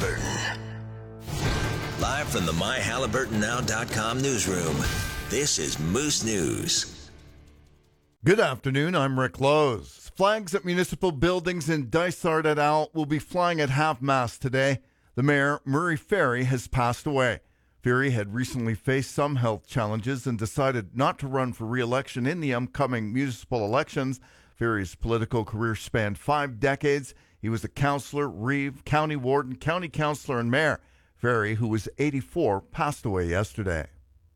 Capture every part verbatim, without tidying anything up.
Halliburton. Live from the my halliburton now dot com newsroom, this is Moose News. Good afternoon, I'm Rick Lowe's. Flags at municipal buildings in Dysart et al. Will be flying at half-mast today. The mayor, Murray Ferry, has passed away. Ferry had recently faced some health challenges and decided not to run for re-election in the upcoming municipal elections. Ferry's political career spanned five decades. He was a councillor, reeve, county warden, county councillor, and mayor. Ferry, who was eighty-four, passed away yesterday.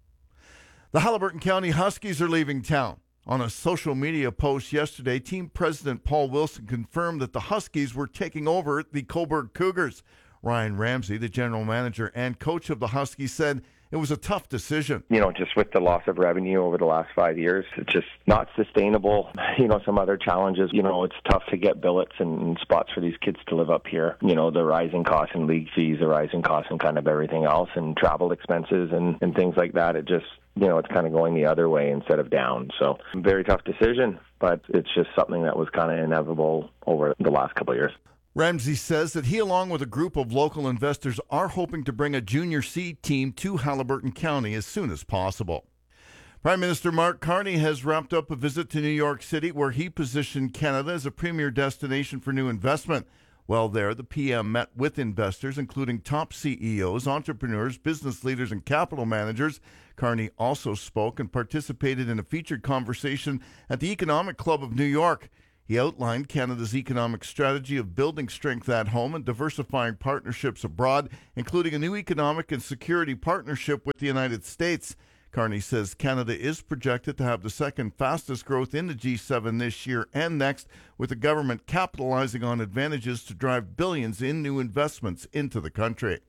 The Haliburton County Huskies are leaving town. On a social media post yesterday, team president Paul Wilson confirmed that the Huskies were taking over the Cobourg Cougars. Ryan Ramsey, the general manager and coach of the Huskies, said it was a tough decision. You know, just with the loss of revenue over the last five years, it's just not sustainable. You know, some other challenges, you know, it's tough to get billets and spots for these kids to live up here. You know, the rising costs and league fees, the rising costs and kind of everything else, and travel expenses and, and things like that. It just, you know, it's kind of going the other way instead of down. So, very tough decision, but it's just something that was kind of inevitable over the last couple of years. Ramsey says that he, along with a group of local investors, are hoping to bring a junior C team to Haliburton County as soon as possible. Prime Minister Mark Carney has wrapped up a visit to New York City, where he positioned Canada as a premier destination for new investment. While there, the P M met with investors, including top C E Os, entrepreneurs, business leaders, and capital managers. Carney also spoke and participated in a featured conversation at the Economic Club of New York. He outlined Canada's economic strategy of building strength at home and diversifying partnerships abroad, including a new economic and security partnership with the United States. Carney says Canada is projected to have the second fastest growth in the G seven this year and next, with the government capitalizing on advantages to drive billions in new investments into the country.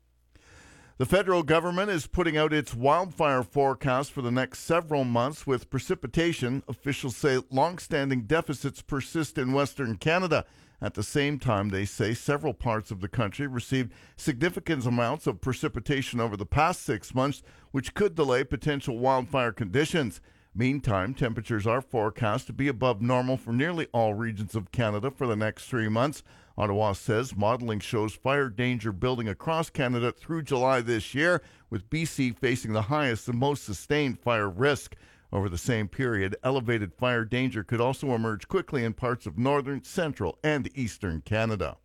The federal government is putting out its wildfire forecast for the next several months with precipitation. Officials say long-standing deficits persist in Western Canada. At the same time, they say several parts of the country received significant amounts of precipitation over the past six months, which could delay potential wildfire conditions. Meantime, temperatures are forecast to be above normal for nearly all regions of Canada for the next three months. Ottawa says modeling shows fire danger building across Canada through July this year, with B C facing the highest and most sustained fire risk. Over the same period, elevated fire danger could also emerge quickly in parts of northern, central, and eastern Canada.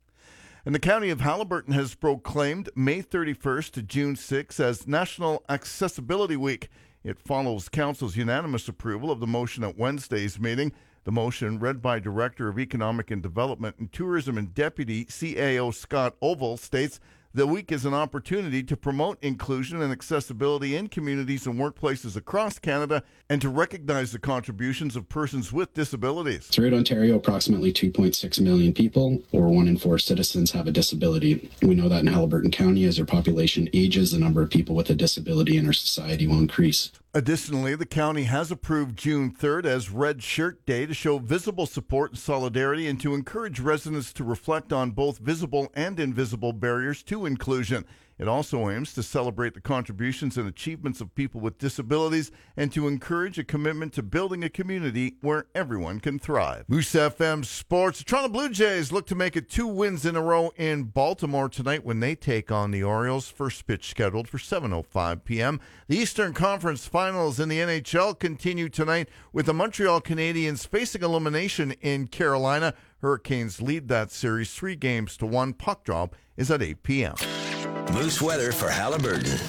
And the County of Haliburton has proclaimed May thirty-first to June sixth as National Accessibility Week. It follows Council's unanimous approval of the motion at Wednesday's meeting. The motion, read by Director of Economic and Development and Tourism and Deputy C A O Scott Oval, states the week is an opportunity to promote inclusion and accessibility in communities and workplaces across Canada and to recognize the contributions of persons with disabilities. Throughout Ontario, approximately two point six million people, or one in four citizens, have a disability. We know that in Haliburton County, as our population ages, the number of people with a disability in our society will increase. Additionally, the county has approved June third as Red Shirt Day to show visible support and solidarity and to encourage residents to reflect on both visible and invisible barriers to inclusion. It also aims to celebrate the contributions and achievements of people with disabilities and to encourage a commitment to building a community where everyone can thrive. Moose F M Sports. The Toronto Blue Jays look to make it two wins in a row in Baltimore tonight when they take on the Orioles. First pitch scheduled for seven oh five p.m. The Eastern Conference Finals in the N H L continue tonight with the Montreal Canadiens facing elimination in Carolina. Hurricanes lead that series three games to one. Puck drop is at eight p.m. Moose weather for Haliburton.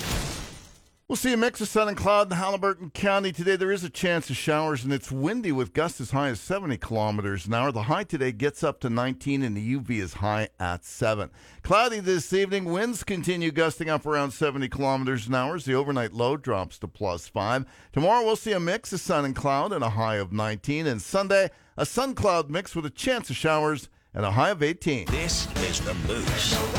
We'll see a mix of sun and cloud in Haliburton County today. There is a chance of showers, and it's windy with gusts as high as seventy kilometers an hour. The high today gets up to nineteen, and the U V is high at seven. Cloudy this evening. Winds continue gusting up around seventy kilometers an hour. The overnight low drops to plus five. Tomorrow we'll see a mix of sun and cloud and a high of nineteen. And Sunday, a sun-cloud mix with a chance of showers and a high of eighteen. This is the Moose.